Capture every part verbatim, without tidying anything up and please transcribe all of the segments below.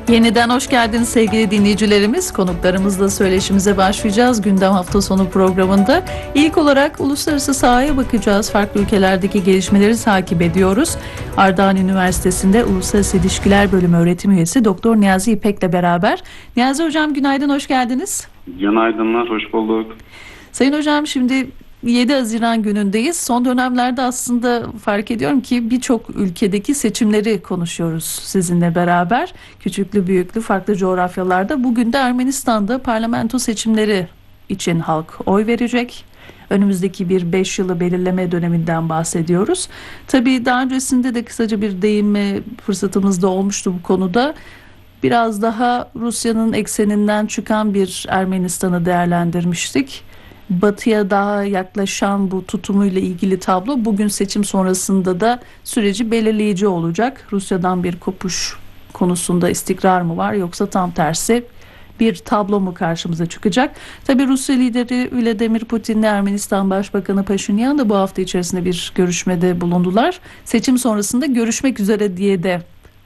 Yeniden hoş geldiniz sevgili dinleyicilerimiz. Konuklarımızla söyleşimize başlayacağız. Gündem hafta sonu programında. İlk olarak uluslararası sahaya bakacağız. Farklı ülkelerdeki gelişmeleri takip ediyoruz. Ardahan Üniversitesi'nde Uluslararası İlişkiler Bölümü öğretim üyesi Doktor Niyazi İpek'le beraber. Niyazi Hocam günaydın, hoş geldiniz. Günaydınlar, hoş bulduk. Sayın Hocam, şimdi yedi Haziran günündeyiz. Son dönemlerde aslında fark ediyorum ki birçok ülkedeki seçimleri konuşuyoruz sizinle beraber. Küçüklü büyüklü farklı coğrafyalarda. Bugün de Ermenistan'da parlamento seçimleri için halk oy verecek. Önümüzdeki bir beş yılı belirleme döneminden bahsediyoruz. Tabii daha öncesinde de kısaca bir değinme fırsatımız da olmuştu bu konuda. Biraz daha Rusya'nın ekseninden çıkan bir Ermenistan'ı değerlendirmiştik. Batı'ya daha yaklaşan bu tutumuyla ilgili tablo bugün seçim sonrasında da süreci belirleyici olacak. Rusya'dan bir kopuş konusunda istikrar mı var, yoksa tam tersi bir tablo mu karşımıza çıkacak? Tabii Rusya lideri Vladimir Putin ile Ermenistan Başbakanı Paşinyan da bu hafta içerisinde bir görüşmede bulundular. Seçim sonrasında görüşmek üzere diye de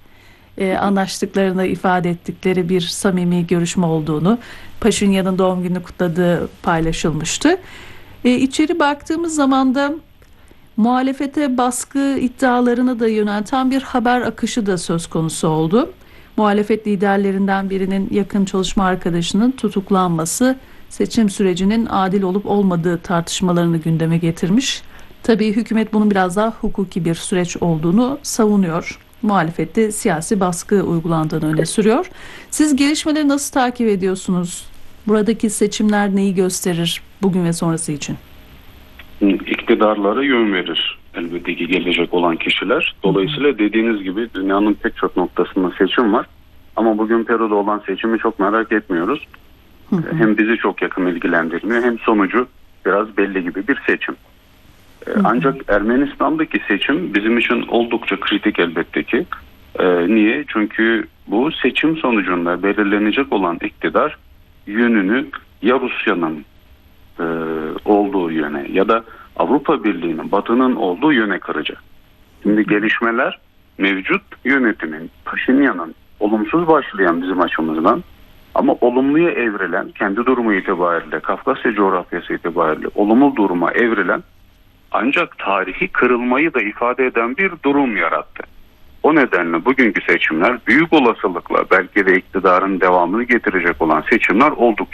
E, anlaştıklarını ifade ettikleri bir samimi görüşme olduğunu, Paşinyan'ın doğum gününü kutladığı paylaşılmıştı. E, içeri baktığımız zaman da muhalefete baskı iddialarını da yönelten bir haber akışı da söz konusu oldu. Muhalefet liderlerinden birinin yakın çalışma arkadaşının tutuklanması seçim sürecinin adil olup olmadığı tartışmalarını gündeme getirmiş. Tabii hükümet bunun biraz daha hukuki bir süreç olduğunu savunuyor. Muhalefette siyasi baskı uygulandığını öne sürüyor. Siz gelişmeleri nasıl takip ediyorsunuz? Buradaki seçimler neyi gösterir bugün ve sonrası için? İktidarlara yön verir elbette ki gelecek olan kişiler. Dolayısıyla dediğiniz gibi dünyanın pek çok noktasında seçim var. Ama bugün Peru'da olan seçimi çok merak etmiyoruz. Hı hı. Hem bizi çok yakın ilgilendirmiyor, hem sonucu biraz belli gibi bir seçim. Hı hı. Ancak Ermenistan'daki seçim bizim için oldukça kritik elbette ki. Ee, niye? Çünkü bu seçim sonucunda belirlenecek olan iktidar yönünü ya Rusya'nın e, olduğu yöne ya da Avrupa Birliği'nin, Batı'nın olduğu yöne kıracak. Şimdi gelişmeler mevcut yönetimin, Paşinyan'ın olumsuz başlayan bizim açımızdan ama olumluya evrilen, kendi durumu itibariyle, Kafkasya coğrafyası itibariyle olumlu duruma evrilen, ancak tarihi kırılmayı da ifade eden bir durum yarattı. O nedenle bugünkü seçimler büyük olasılıkla belki de iktidarın devamını getirecek olan seçimler oldukça